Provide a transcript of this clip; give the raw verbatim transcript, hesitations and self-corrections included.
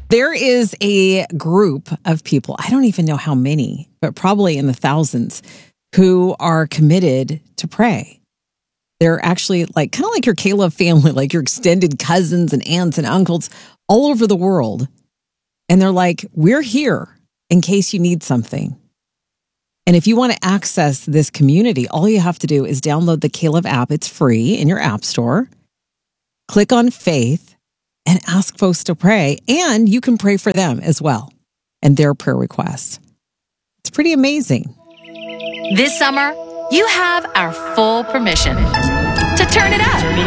There is a group of people, I don't even know how many, but probably in the thousands, who are committed to pray. They're actually like kind of like your Caleb family, like your extended cousins and aunts and uncles all over the world. And they're like, we're here in case you need something. And if you want to access this community, all you have to do is download the Caleb app. It's free in your app store. Click on Faith and ask folks to pray. And you can pray for them as well and their prayer requests. It's pretty amazing. This summer, you have our full permission to turn it up.